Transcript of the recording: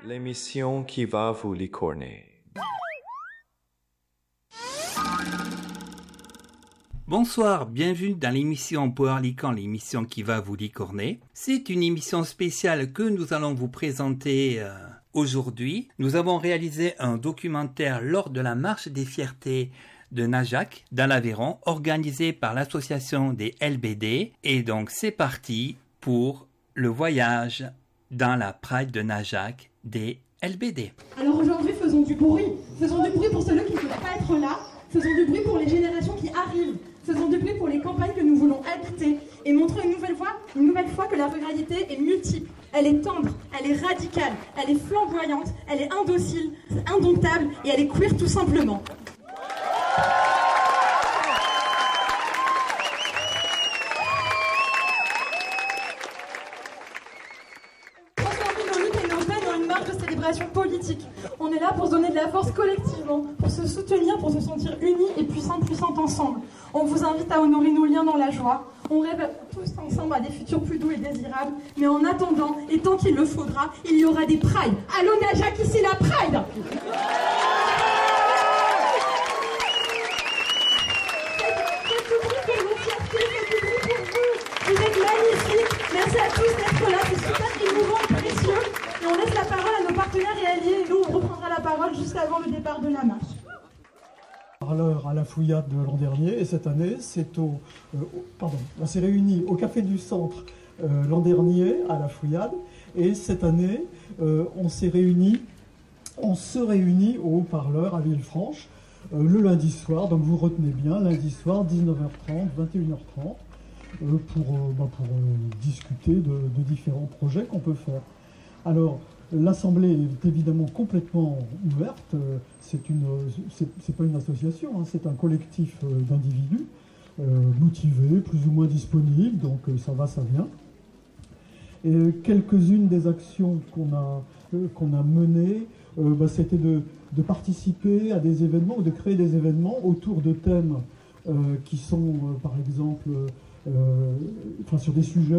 l'émission qui va vous licorner. Bonsoir, bienvenue dans l'émission Power Licorne, l'émission qui va vous licorner. C'est une émission spéciale que nous allons vous présenter aujourd'hui. Nous avons réalisé un documentaire lors de la marche des fiertés de Najac, dans l'Aveyron, organisé par l'association des LBD. Et donc c'est parti pour le voyage dans la Pride de Najac des LBD. Alors aujourd'hui, faisons du bruit. Faisons du bruit pour ceux qui ne veulent pas être là. Faisons du bruit pour les générations qui arrivent. Faisons du bruit pour les campagnes que nous voulons habiter et montrons une nouvelle fois que la ruralité est multiple. Elle est tendre, elle est radicale, elle est flamboyante, elle est indocile, indomptable et elle est queer tout simplement. Transformer nos luttes et nos peines en une marche de célébration politique. On est là pour se donner de la force collectivement, pour se soutenir, pour se sentir unis et puissantes ensemble. On vous invite à honorer nos liens dans la joie. On rêve tous ensemble à des futurs plus doux et désirables. Mais en attendant, et tant qu'il le faudra, il y aura des prides. Allô Najac, ici la Pride. Faites du bruit pour nos fiertés, faites du bruit pour vous. Vous êtes magnifiques. Merci à tous d'être là, c'est super émouvant et précieux. Et on laisse la parole à nos partenaires et alliés. Et nous, on reprendra la parole juste avant le départ de la marche. À la Fouillade de l'an dernier, et cette année, on s'est réunis au Café du Centre l'an dernier à la Fouillade, et cette année, on se réunit au Haut-Parleur à Villefranche le lundi soir, donc vous retenez bien, lundi soir, 19h30, 21h30, pour discuter de différents projets qu'on peut faire. Alors, l'Assemblée est évidemment complètement ouverte. C'est pas une association, hein, c'est un collectif d'individus motivés, plus ou moins disponibles, donc ça va, ça vient. Et quelques-unes des actions qu'on a menées, c'était de participer à des événements ou de créer des événements autour de thèmes qui sont, par exemple, sur des sujets